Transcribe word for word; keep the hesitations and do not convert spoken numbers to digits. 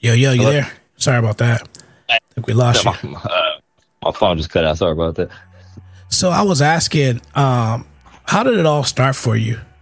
Yo, yo, you Hello? there? Sorry about that. I think we lost No, you. my, uh, my phone just cut out. Sorry about that. So I was asking, um, how did it all start for you?